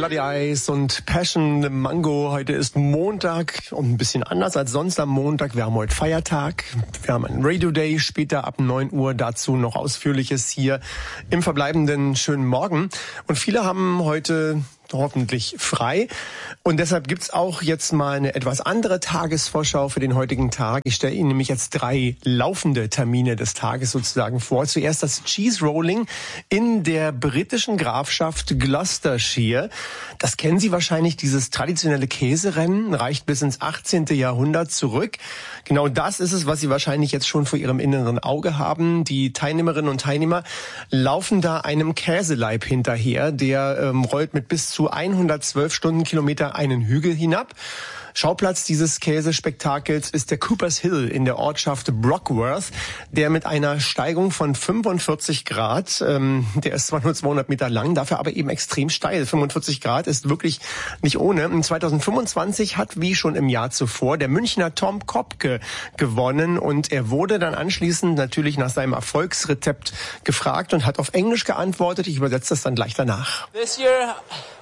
Bloody Eyes und Passion Mango. Heute ist Montag und ein bisschen anders als sonst am Montag. Wir haben heute Feiertag. Wir haben einen Radio Day später ab 9 Uhr. Dazu noch Ausführliches hier im verbleibenden schönen Morgen. Und viele haben heute hoffentlich frei. Und deshalb gibt's auch jetzt mal eine etwas andere Tagesvorschau für den heutigen Tag. Ich stelle Ihnen nämlich jetzt 3 laufende Termine des Tages sozusagen vor. Zuerst das Cheese Rolling in der britischen Grafschaft Gloucestershire. Das kennen Sie wahrscheinlich, dieses traditionelle Käserennen, reicht bis ins 18. Jahrhundert zurück. Genau das ist es, was Sie wahrscheinlich jetzt schon vor Ihrem inneren Auge haben. Die Teilnehmerinnen und Teilnehmer laufen da einem Käseleib hinterher, der rollt mit bis zu 112 Stundenkilometer einen Hügel hinab. Schauplatz dieses Käsespektakels ist der Coopers Hill in der Ortschaft Brockworth, der mit einer Steigung von 45 Grad, der ist zwar nur 200 Meter lang, dafür aber eben extrem steil. 45 Grad ist wirklich nicht ohne. In 2025 hat, wie schon im Jahr zuvor, der Münchner Tom Kopke gewonnen und er wurde dann anschließend natürlich nach seinem Erfolgsrezept gefragt und hat auf Englisch geantwortet. Ich übersetze das dann gleich danach. This year,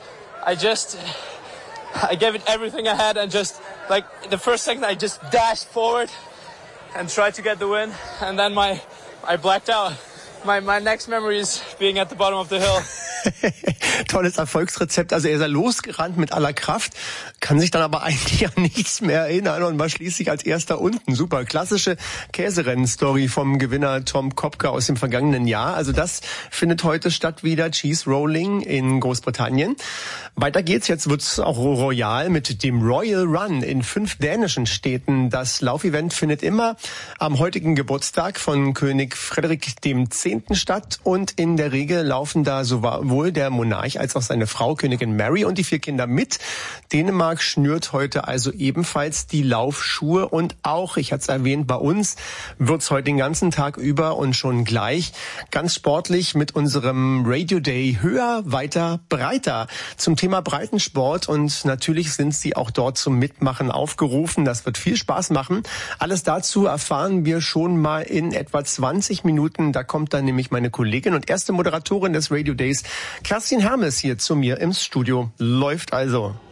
I gave it everything I had and just, like, the first second I just dashed forward and tried to get the win. And then I blacked out. My next memory is being at the bottom of the hill. Tolles Erfolgsrezept. Also er ist losgerannt mit aller Kraft, kann sich dann aber eigentlich an nichts mehr erinnern und war schließlich als erster unten. Super, klassische Käserennen-Story vom Gewinner Tom Kopke aus dem vergangenen Jahr. Also das findet heute statt wieder, Cheese Rolling in Großbritannien. Weiter geht's, jetzt wird's auch royal mit dem Royal Run in 5 dänischen Städten. Das Laufevent findet immer am heutigen Geburtstag von König Frederik X. statt und in der Regel laufen da sowohl der Monarch als auch seine Frau, Königin Mary, und die 4 Kinder mit. Dänemark schnürt heute also ebenfalls die Laufschuhe und auch, ich hatte es erwähnt, bei uns wird's heute den ganzen Tag über und schon gleich ganz sportlich mit unserem Radio Day höher, weiter, breiter zum Thema Breitensport und natürlich sind Sie auch dort zum Mitmachen aufgerufen. Das wird viel Spaß machen. Alles dazu erfahren wir schon mal in etwa 20 Minuten. Da kommt dann nämlich meine Kollegin und erste Moderatorin des Radio Days, Kerstin Hermes, hier zu mir im Studio. Läuft also.